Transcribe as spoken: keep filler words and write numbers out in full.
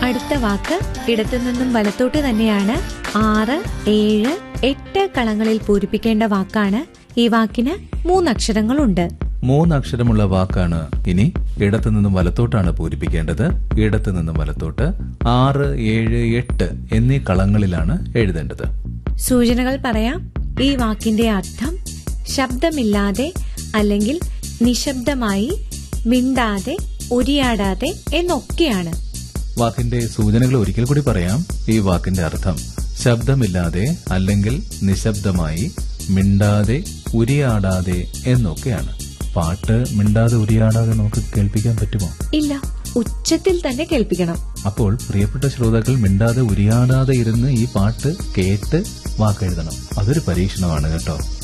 അടുത്ത വാക്ക് ഇടത്തുനിന്നും വലത്തോട്ട് തന്നെയാണ്. ആറ്, ഏഴ്, എട്ട് കളങ്ങളിൽ പൂരിപ്പിക്കേണ്ട വാക്കാണ്. ഈ വാക്കിന് മൂന്നക്ഷരങ്ങളുണ്ട്. മൂന്നക്ഷരമുള്ള വാക്കാണ്. ഇനി ഇടത്തുനിന്നും വലത്തോട്ടാണ് പൂരിപ്പിക്കേണ്ടത്. ഇടത്തുനിന്നും വലത്തോട്ട് ആറ്, ഏഴ്, എട്ട് എന്നീ കളങ്ങളിലാണ് എഴുതേണ്ടത്. സൂചനകൾ പറയാം. ഈ വാക്കിന്റെ അർത്ഥം ശബ്ദമില്ലാതെ അല്ലെങ്കിൽ നിശബ്ദമായി, മിണ്ടാതെ, ഉരിയാടാതെ എന്നൊക്കെയാണ്. വാക്കിന്റെ സൂചനകൾ ഒരിക്കൽ കൂടി പറയാം. ഈ വാക്കിന്റെ അർത്ഥം ശബ്ദമില്ലാതെ അല്ലെങ്കിൽ നിശബ്ദമായി, മിണ്ടാതെ, ഉരിയാടാതെ എന്നൊക്കെയാണ്. പാട്ട് മിണ്ടാതെ ഉരിയാടാതെ നമുക്ക് കേൾപ്പിക്കാൻ പറ്റുമോ? ഇല്ല, ഉച്ചത്തിൽ തന്നെ കേൾപ്പിക്കണം. അപ്പോൾ പ്രിയപ്പെട്ട ശ്രോതാക്കൾ മിണ്ടാതെ ഉരിയാടാതെ ഇരുന്ന് ഈ പാട്ട് കേട്ട് വാക്കെഴുതണം. അതൊരു പരീക്ഷണമാണ് കേട്ടോ.